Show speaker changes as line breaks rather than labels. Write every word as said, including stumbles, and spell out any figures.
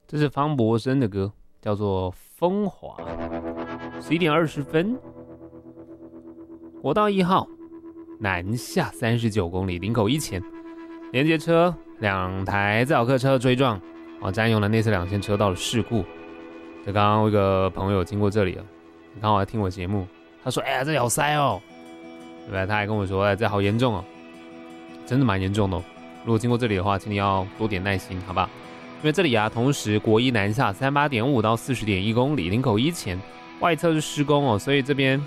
这是方博生的歌，叫做《风华》。十一点二十分，国道一号南下三十九公里，林口一前，连接车两台载客车追撞，哦，占用了内侧两线车道的事故。这刚刚我一个朋友经过这里了，刚好来听我节目，他说：“哎呀，这里好塞哦。”对不对？他还跟我说：“哎，这好严重哦，真的蛮严重的哦。如果经过这里的话，请你要多点耐心，好不好？因为这里啊，同时国一南下三十八点五到四十点一公里，林口一前外侧是施工哦，所以这边